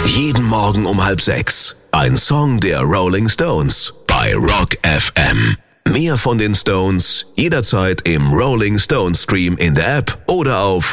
Jeden Morgen um 5:30. Ein Song der Rolling Stones bei Rock FM. Mehr von den Stones jederzeit im Rolling Stones Stream in der App oder auf